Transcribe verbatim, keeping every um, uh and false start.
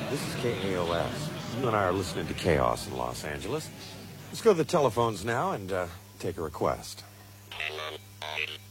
This is K A O S. You and I are listening to Chaos in Los Angeles. Let's go to the telephones now and uh, take a request.